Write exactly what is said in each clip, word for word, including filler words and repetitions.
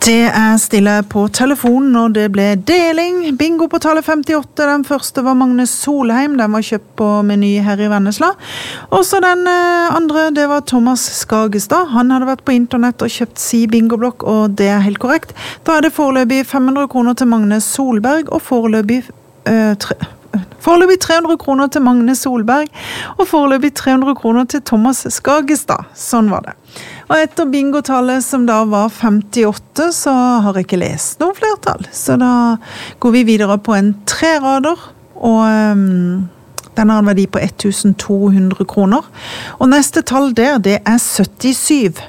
Det er stille på telefonen, og det ble deling. Bingo på tallet femtiåtte. Den første var Magnus Solheim. Den var kjøpt på Meny her i Vennesla. Og så den andre, det var Thomas Skagestad. Han hadde vært på internett og kjøpt si bingoblokk, og det er helt korrekt. Da er det foreløpig fem hundre kroner til Magnus Solberg, og foreløpig... Øh, tre, foreløpig tre hundre kroner til Magnus Solberg, og foreløpig tre hundre kroner til Thomas Skagestad. Sånn var det. Og etter bingotallet som da var femtiåtte, så har jeg ikke lest noen flertall. Så da går vi videre på en tre rader, og um, den har en verdi på ett tusen to hundre kroner. Og neste tall der, det er syttisyv.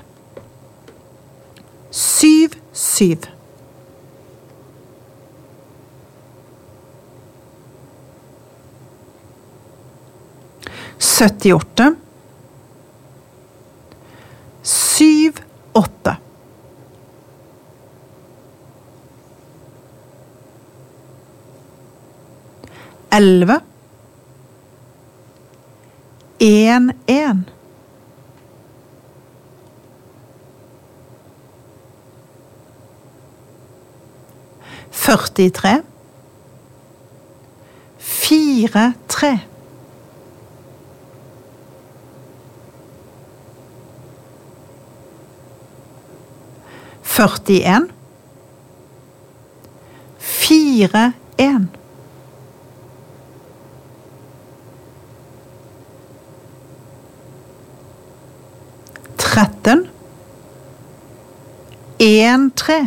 Syv, syv. syttiåtte. Syv, åtte. Elve. En, en. Førtitre. Fire, tre. førtien. Fire, en. tretten. En, tre.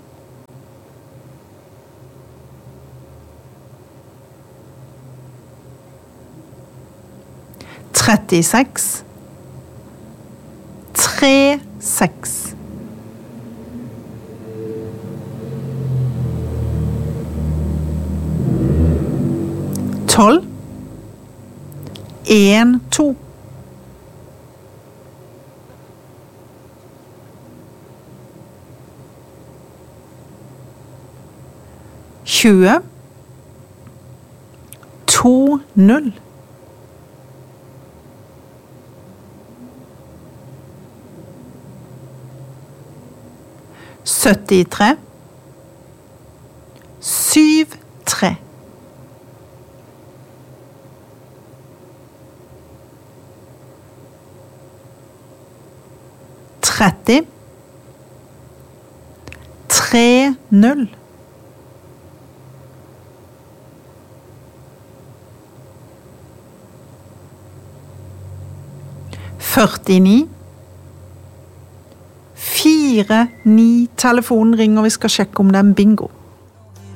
trettiseks. Tre, seks. tolv. En, to. tjue. To, null. syttitre. Syv, tre. tretti. Tre, null. førtini. Fire, ni. Telefonen ringer, vi skal sjekke om det er en bingo.